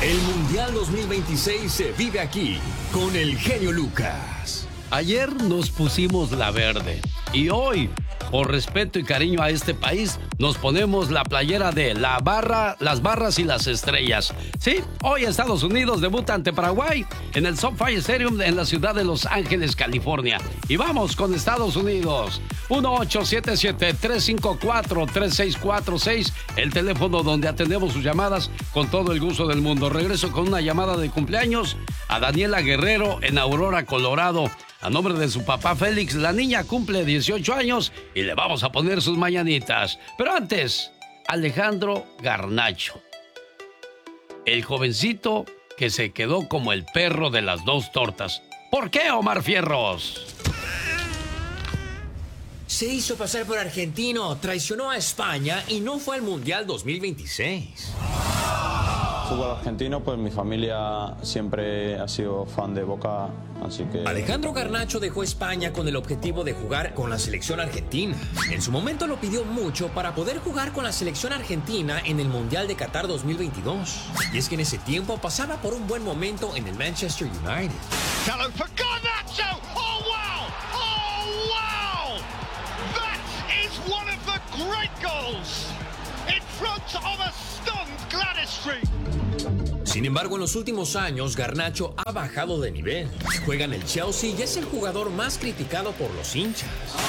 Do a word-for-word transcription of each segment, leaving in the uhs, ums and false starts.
El Mundial dos mil veintiséis se vive aquí con el genio Lucas. Ayer nos pusimos la verde y hoy, por respeto y cariño a este país, nos ponemos la playera de la barra, las barras y las estrellas. Sí, hoy Estados Unidos debuta ante Paraguay en el SoFi Stadium en la ciudad de Los Ángeles, California. Y vamos con Estados Unidos. uno ocho siete siete, tres cinco cuatro, tres seis cuatro seis, el teléfono donde atendemos sus llamadas con todo el gusto del mundo. Regreso con una llamada de cumpleaños a Daniela Guerrero en Aurora, Colorado. A nombre de su papá Félix, la niña cumple dieciocho años y le vamos a poner sus mañanitas. Pero antes, Alejandro Garnacho, el jovencito que se quedó como el perro de las dos tortas. ¿Por qué, Omar Fierros? Se hizo pasar por argentino, traicionó a España y no fue al Mundial dos mil veintiséis. Fútbol argentino, pues mi familia siempre ha sido fan de Boca, así que... Alejandro Garnacho dejó España con el objetivo de jugar con la selección argentina. En su momento lo pidió mucho para poder jugar con la selección argentina en el Mundial de Qatar dos mil veintidós. Y es que en ese tiempo pasaba por un buen momento en el Manchester United. Hello for Garnacho! Oh wow! Oh wow! That is one of the great goals in front of a stunned Gladys Street. Sin embargo, en los últimos años, Garnacho ha bajado de nivel. Juega en el Chelsea y es el jugador más criticado por los hinchas.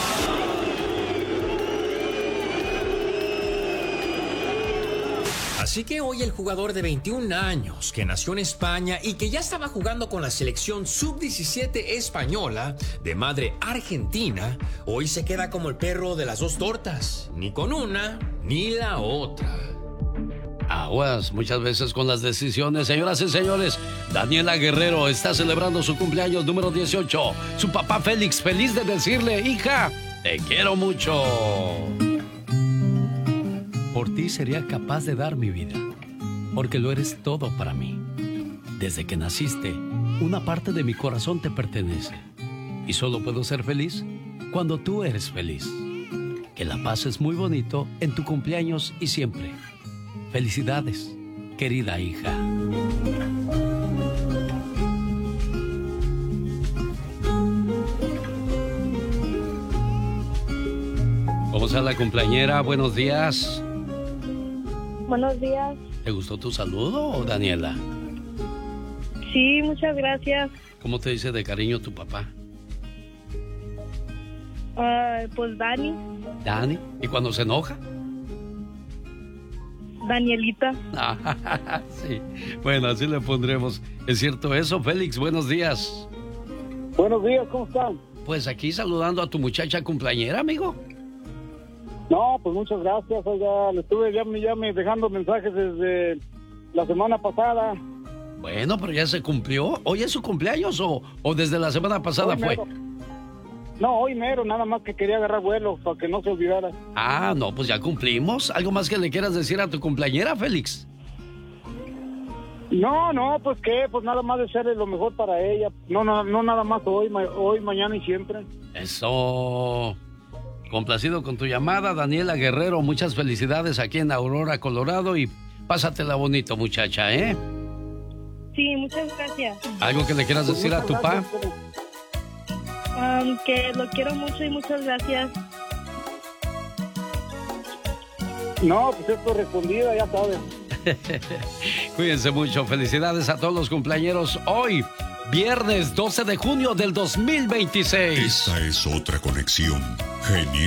Así que hoy el jugador de veintiún años, que nació en España y que ya estaba jugando con la selección sub diecisiete española, de madre argentina, hoy se queda como el perro de las dos tortas. Ni con una, ni la otra. Aguas muchas veces con las decisiones. Señoras y señores, Daniela Guerrero está celebrando su cumpleaños número dieciocho. Su papá Félix, feliz de decirle: hija, te quiero mucho. Por ti sería capaz de dar mi vida, porque lo eres todo para mí. Desde que naciste, una parte de mi corazón te pertenece. Y solo puedo ser feliz cuando tú eres feliz. Que la pases muy bonito en tu cumpleaños y siempre. Felicidades, querida hija. ¿Cómo está la cumpleañera? Buenos días. Buenos días. ¿Te gustó tu saludo, Daniela? Sí, muchas gracias. ¿Cómo te dice de cariño tu papá? Uh, pues Dani. Dani. ¿Y cuando se enoja? Danielita. Ah, sí. Bueno, así le pondremos. ¿Es cierto eso, Félix? Buenos días. Buenos días, ¿cómo están? Pues aquí saludando a tu muchacha cumpleañera, amigo. No, pues muchas gracias. Oiga, le estuve ya, ya me dejando mensajes desde la semana pasada. Bueno, pero ya se cumplió. ¿Hoy es su cumpleaños o, o desde la semana pasada fue? No, hoy mero, nada más que quería agarrar vuelo para que no se olvidara. Ah, no, pues ya cumplimos. ¿Algo más que le quieras decir a tu cumpleañera, Félix? No, no, pues qué, pues nada más desearle lo mejor para ella. No, no, no nada más hoy, ma- hoy, mañana y siempre. Eso. Complacido con tu llamada, Daniela Guerrero. Muchas felicidades aquí en Aurora, Colorado, y pásatela bonito, muchacha, ¿eh? Sí, muchas gracias. ¿Algo que le quieras decir a tu papá? Um, que lo quiero mucho y muchas gracias. No, pues es correspondida, ya sabes. Cuídense mucho. Felicidades a todos los cumpleañeros hoy, viernes doce de junio del dos mil veintiséis. Esta es otra conexión genial.